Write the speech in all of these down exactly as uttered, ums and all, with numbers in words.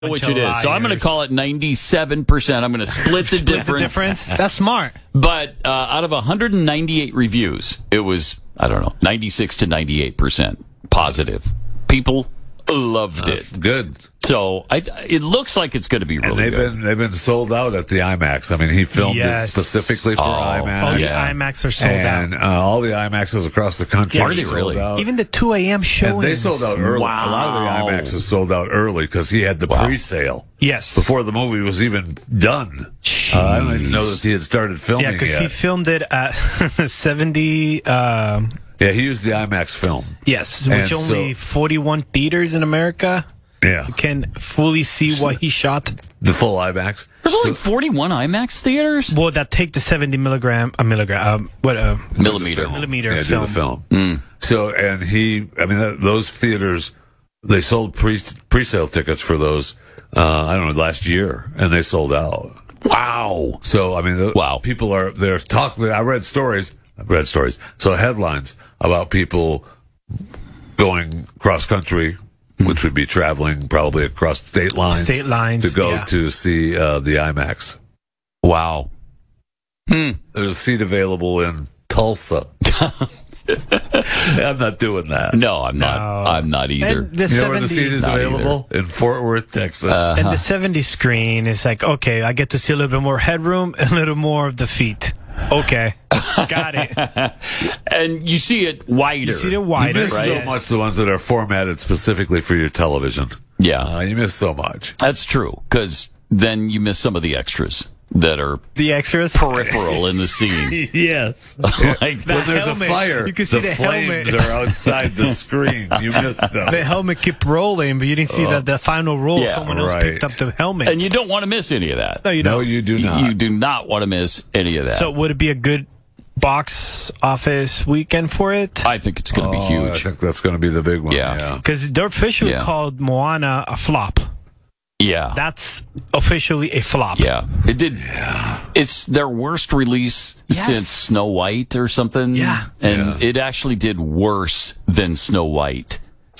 Which it is. So I'm going to call it ninety-seven percent. I'm going to split the Split difference. the difference? That's smart. But uh, out of one hundred ninety-eight reviews, it was, I don't know, ninety-six to ninety-eight percent positive. People loved That's it. Good. So I, it looks like it's going to be really and they've good. been they've been sold out at the IMAX. I mean, he filmed Yes. it specifically for Oh, IMAX. All the yeah. IMAX are sold and out. uh, all the IMAXs across the country Yeah, are are they sold really? out. Even the two a.m. showings. And they sold out early. Wow. A lot of the IMAXs sold out early because he had the Wow. pre-sale Yes. before the movie was even done. Uh, I don't even know that he had started filming Yeah, because yet. he filmed it at seventy. Um, yeah, he used the IMAX film. yes, And which only so- forty-one theaters in America Yeah, can fully see what he shot. the full IMAX. There's only So- forty-one IMAX theaters? Well, that take the seventy milligram, a milligram, um, what uh, Millimeter. millimeter Yeah, film. do the film. So, and he, I mean, th- those theaters, they sold pre pre-sale tickets for those. Uh, I don't know, last year, and they sold out. Wow. So, I mean, the, Wow. people are they're talking. I read stories. I read stories. So headlines about people going cross country, which would be traveling probably across state lines, State lines, to go yeah. to see uh, the IMAX. Wow. Hmm. There's a seat available in Tulsa. I'm not doing that. No, I'm not. No. I'm not either. And the You know where the seventy seat is Not available? In Fort Worth, Texas. and the seventy screen is like, okay, I get to see a little bit more headroom, a little more of the feet. Okay, got it. And you see it wider. You see it you wider, miss right? so Yes. much the ones that are formatted specifically for your television. Yeah, Uh, you miss so much. that's true. Because then you miss some of the extras that are The extras. peripheral in the scene. Yes. Like The when there's helmet. a fire, You can see the, the flames helmet. are outside the screen. You missed them. The helmet kept rolling, but you didn't see that the final roll. Yeah, Someone else right. picked up the helmet. And you don't want to miss any of that. no, you No, don't. you do not. You do not want to miss any of that. So would it be a good box office weekend for it? I think it's going to be Oh, I huge. think that's going to be the big one. Yeah. Yeah. Because they're officially Yeah. called Moana a flop. Yeah. That's officially a flop. Yeah. It did. It's their worst release Yes. since Snow White or something. Yeah. And Yeah. it actually did worse than Snow White.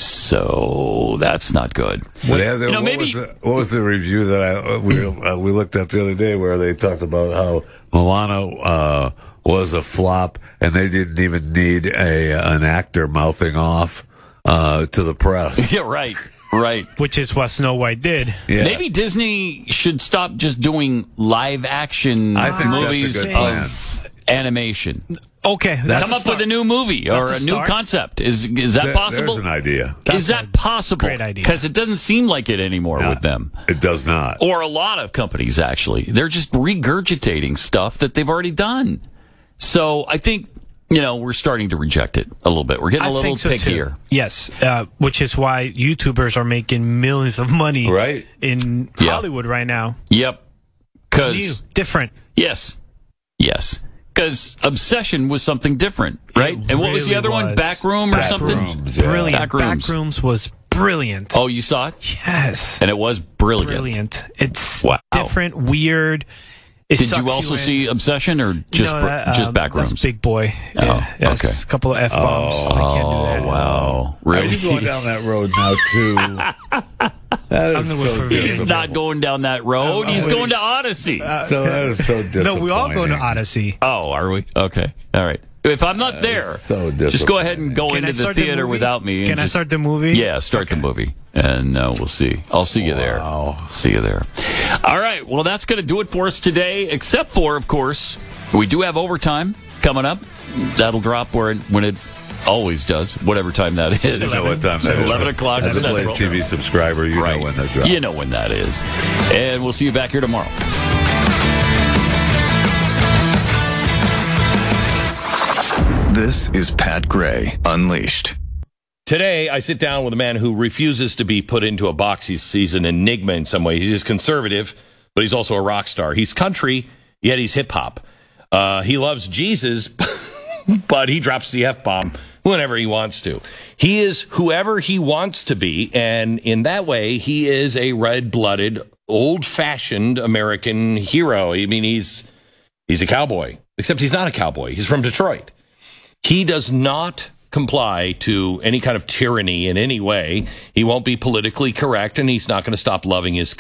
So that's not good. What, yeah, there- you know, what, maybe- was the, what was the review that I we uh, we looked at the other day where they talked about how Moana uh, was a flop and they didn't even need a an actor mouthing off uh, to the press. Yeah, right. Right. Which is what Snow White did. Yeah. Maybe Disney should stop just doing live action I think that's a movies good plan. of animation. Okay. That's Come up with a new movie or That's a, a new start. concept. Is is that There- possible? There's an idea. Is that a possible? great idea. Because it doesn't seem like it anymore No, with them. It does not. Or a lot of companies, actually. They're just regurgitating stuff that they've already done. So I think, you know, we're starting to reject it a little bit. We're getting a I little think so pickier. too. Yes, uh, which is why YouTubers are making millions of money Right. in Yeah. Hollywood right now. Yep. New, Because, different. yes. Yes. Because Obsession was something different, right? It and what was the really other one? was. Backroom or Back something? Rooms, yeah. Brilliant. Backrooms. Backrooms was brilliant. Oh, you saw it? Yes. And it was brilliant. Brilliant. It's Wow. different, weird. It Did sucks you also in. see Obsession or just no, br- that, just um, Backrooms? That's Big Boy. Oh, Yeah, yes, okay. A couple of F bombs. I can't do that. Oh, wow. Are Really? you going down that road now too? That is I'm gonna so look for videos. He's disappointing. not going down that road. He's going to Odyssey. So that is so disappointing. No, we all go to Odyssey. Oh, are we? Okay. All right. If I'm not That there, is so just go ahead and go Can I into the start the theater movie? without me. and Can I just- start the movie? Yeah, start the movie, and uh, we'll see. I'll see you there. Wow. See you there. All right. Well, that's going to do it for us today, except for, of course, we do have overtime coming up. That'll drop where it, when it always does, whatever time that is. You know what time that is. eleven o'clock As a Central. Blaze T V subscriber, you Right. know when that drops. You know when that is. And we'll see you back here tomorrow. This is Pat Gray Unleashed. Today, I sit down with a man who refuses to be put into a box. He's, he's an enigma in some ways. He's conservative, but he's also a rock star. He's country, yet he's hip-hop. Uh, he loves Jesus, but he drops the F-bomb whenever he wants to. He is whoever he wants to be, and in that way, he is a red-blooded, old-fashioned American hero. I mean, he's he's a cowboy, except he's not a cowboy. He's from Detroit. He does not comply to any kind of tyranny in any way. He won't be politically correct, and he's not going to stop loving his